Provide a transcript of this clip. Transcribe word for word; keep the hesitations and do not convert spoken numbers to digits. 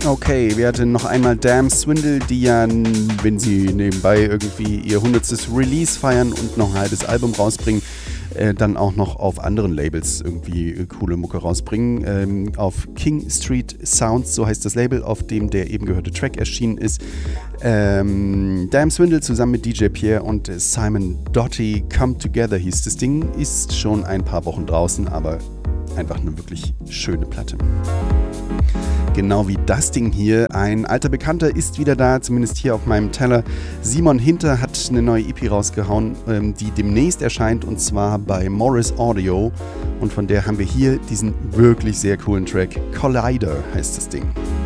Okay, wir hatten noch einmal Damn Swindle, die ja, wenn sie nebenbei irgendwie ihr hundertstes Release feiern und noch ein halbes Album rausbringen, äh, dann auch noch auf anderen Labels irgendwie äh, coole Mucke rausbringen. Ähm, auf King Street Sounds, so heißt das Label, auf dem der eben gehörte Track erschienen ist. Ähm, Damn Swindle zusammen mit D J Pierre und Simon Doty, Come Together hieß das Ding, ist schon ein paar Wochen draußen, aber einfach eine wirklich schöne Platte. Genau wie das Ding hier. Ein alter Bekannter ist wieder da, zumindest hier auf meinem Teller. Simon Hinter hat eine neue E P rausgehauen, die demnächst erscheint, und zwar bei Morris Audio. Und von der haben wir hier diesen wirklich sehr coolen Track. Collider heißt das Ding.